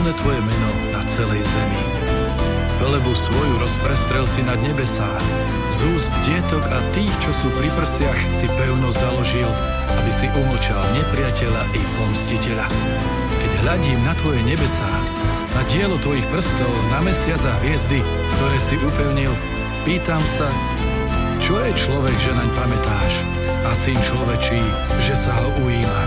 slávne tvoje meno na celej zemi. Velebu svoju rozprestrel si nad nebesá, z úst dietok a tých, čo sú pri prsiach, si pevno založil, aby si umlčal nepriateľa i pomstiteľa. Keď hľadím na tvoje nebesá, na dielo tvojich prstov, na mesiac a hviezdy, ktoré si upevnil, pýtam sa, čo je človek, že naň pamätáš, a syn človečí, že sa ho ujímaš.